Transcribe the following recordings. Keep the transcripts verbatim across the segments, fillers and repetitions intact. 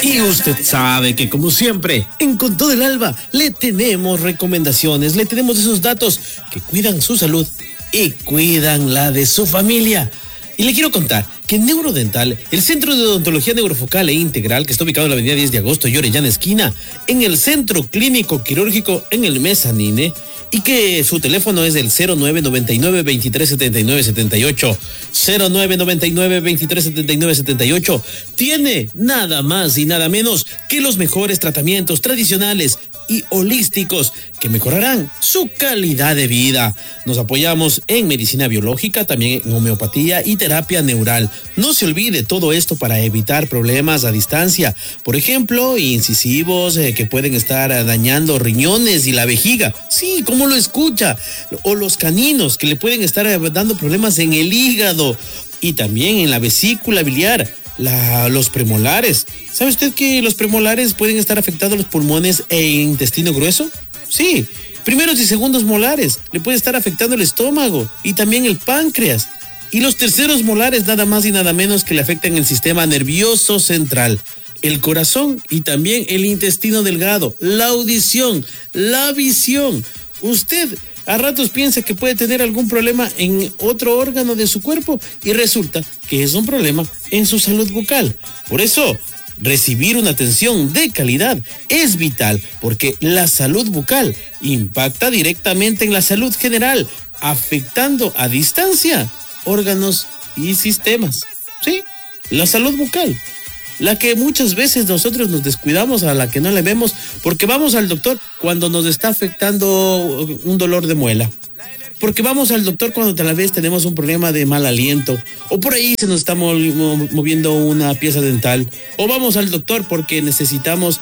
Y usted sabe que, como siempre, en Con Todo el Alba le tenemos recomendaciones, le tenemos esos datos que cuidan su salud y cuidan la de su familia. Y le quiero contar que en Neurodental, el Centro de Odontología Neurofocal e Integral, que está ubicado en la avenida diez de agosto y Orellana esquina, en el Centro Clínico Quirúrgico en el Mezzanine, y que su teléfono es el cero nueve noventa y nueve, veintitrés setenta y nueve, setenta y ocho, cero nueve noventa y nueve, veintitrés setenta y nueve, setenta y ocho, tiene nada más y nada menos que los mejores tratamientos tradicionales y holísticos que mejorarán su calidad de vida. Nos apoyamos en medicina biológica, también en homeopatía y terapia neural. No se olvide todo esto para evitar problemas a distancia, por ejemplo, incisivos eh, que pueden estar eh, dañando riñones y la vejiga. Sí, como lo escucha, o los caninos que le pueden estar eh, dando problemas en el hígado y también en la vesícula biliar. La, los premolares. ¿Sabe usted que los premolares pueden estar afectados los pulmones e intestino grueso? Sí. Primeros y segundos molares le puede estar afectando el estómago y también el páncreas. Y los terceros molares nada más y nada menos que le afectan el sistema nervioso central, el corazón y también el intestino delgado, la audición, la visión. Usted a ratos piensa que puede tener algún problema en otro órgano de su cuerpo y resulta que es un problema en su salud bucal. Por eso, recibir una atención de calidad es vital, porque la salud bucal impacta directamente en la salud general, afectando a distancia órganos y sistemas. Sí, la salud bucal. La que muchas veces nosotros nos descuidamos, a la que no le vemos, porque vamos al doctor cuando nos está afectando un dolor de muela. Porque vamos al doctor cuando tal vez tenemos un problema de mal aliento, o por ahí se nos está moviendo una pieza dental, o vamos al doctor porque necesitamos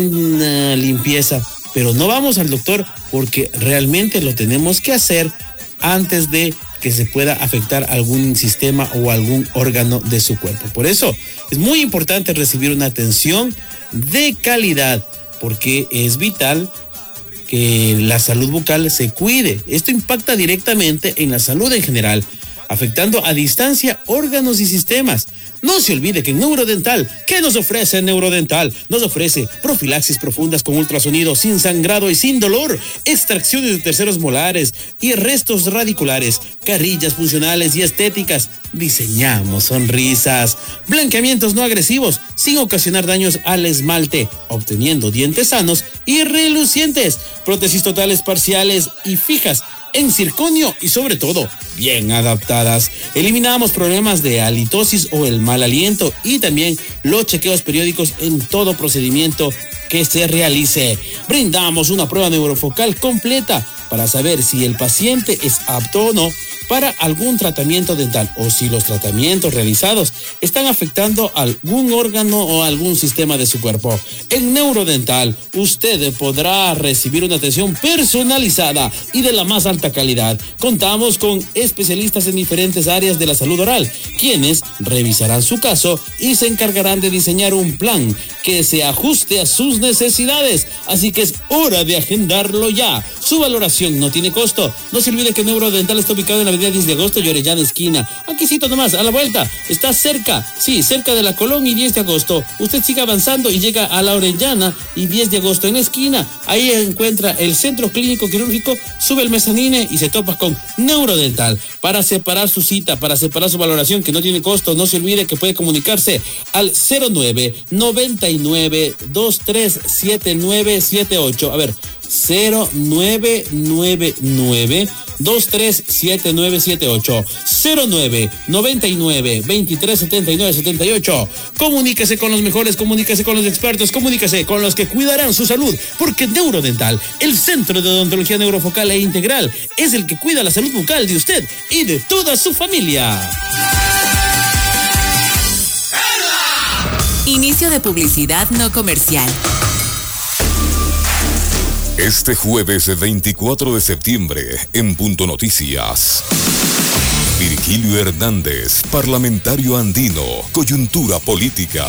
una limpieza, pero no vamos al doctor porque realmente lo tenemos que hacer antes de que se pueda afectar algún sistema o algún órgano de su cuerpo. Por eso es muy importante recibir una atención de calidad, porque es vital que la salud bucal se cuide. Esto impacta directamente en la salud en general, afectando a distancia órganos y sistemas. No se olvide que en Neurodental, ¿qué nos ofrece Neurodental? Nos ofrece profilaxis profundas con ultrasonido, sin sangrado y sin dolor, extracciones de terceros molares y restos radiculares, carillas funcionales y estéticas. Diseñamos sonrisas, blanqueamientos no agresivos, sin ocasionar daños al esmalte, obteniendo dientes sanos y relucientes, prótesis totales parciales y fijas en circonio y sobre todo bien adaptadas. Eliminamos problemas de halitosis o el mal aliento y también los chequeos periódicos en todo procedimiento que se realice. Brindamos una prueba neurofocal completa para saber si el paciente es apto o no para algún tratamiento dental o si los tratamientos realizados están afectando algún órgano o algún sistema de su cuerpo. En Neurodental, usted podrá recibir una atención personalizada y de la más alta calidad. Contamos con especialistas en diferentes áreas de la salud oral, quienes revisarán su caso y se encargarán de diseñar un plan que se ajuste a sus necesidades. Así que es hora de agendarlo ya. Su valoración no tiene costo. No se olvide que Neurodental está ubicado en la avenida diez de agosto y Orellana esquina. Aquícito nomás, a la vuelta. Está cerca, sí, cerca de la Colón y diez de agosto. Usted sigue avanzando y llega a la Orellana y diez de agosto en la esquina. Ahí encuentra el Centro Clínico Quirúrgico, sube el Mezzanine y se topa con Neurodental. Para separar su cita, para separar su valoración que no tiene costo, no se olvide que puede comunicarse al cero nueve noventa y nueve veintitrés setenta y nueve setenta y ocho. A ver, cero nueve nueve nueve veintitrés setenta y nueve setenta y ocho, cero nueve noventa y nueve veintitrés setenta y nueve setenta y ocho. Comuníquese con los mejores, comuníquese con los expertos, comuníquese con los que cuidarán su salud, porque Neurodental, el Centro de Odontología Neurofocal e Integral, es el que cuida la salud bucal de usted y de toda su familia. Inicio de publicidad no comercial. Este jueves veinticuatro de septiembre, en Punto Noticias, Virgilio Hernández, parlamentario andino, coyuntura política.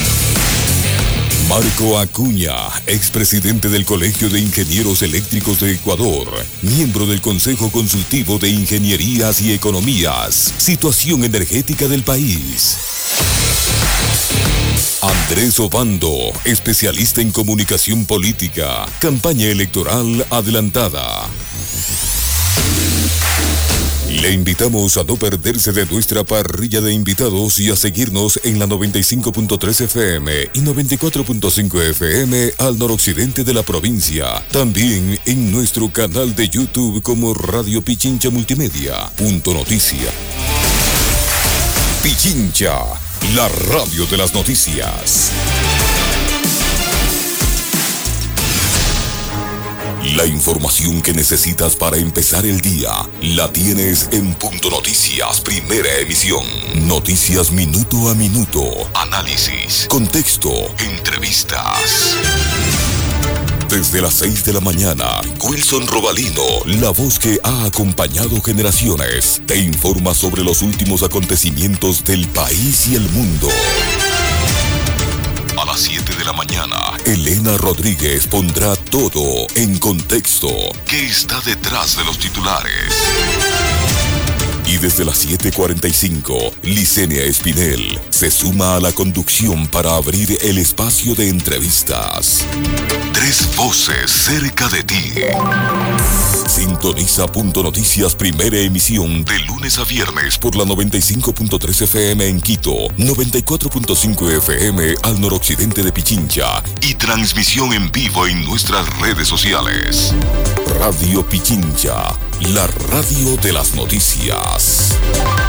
Marco Acuña, expresidente del Colegio de Ingenieros Eléctricos de Ecuador, miembro del Consejo Consultivo de Ingenierías y Economías, situación energética del país. Andrés Obando, especialista en comunicación política, campaña electoral adelantada. Le invitamos a no perderse de nuestra parrilla de invitados y a seguirnos en la noventa y cinco punto tres F M y noventa y cuatro punto cinco F M al noroccidente de la provincia. También en nuestro canal de YouTube como Radio Pichincha Multimedia. Punto Noticia. Pichincha, la radio de las noticias. La información que necesitas para empezar el día la tienes en Punto Noticias, primera emisión. Noticias minuto a minuto, análisis, contexto, entrevistas. Desde las seis de la mañana, Wilson Robalino, la voz que ha acompañado generaciones, te informa sobre los últimos acontecimientos del país y el mundo. A las siete de la mañana, Elena Rodríguez pondrá todo en contexto. ¿Qué está detrás de los titulares? Y desde las siete cuarenta y cinco, Licenia Espinel se suma a la conducción para abrir el espacio de entrevistas. Tres voces cerca de ti. Sintoniza Punto Noticias, primera emisión de lunes a viernes por la noventa y cinco punto tres F M en Quito, noventa y cuatro punto cinco F M al noroccidente de Pichincha y transmisión en vivo en nuestras redes sociales. Radio Pichincha, la radio de las noticias.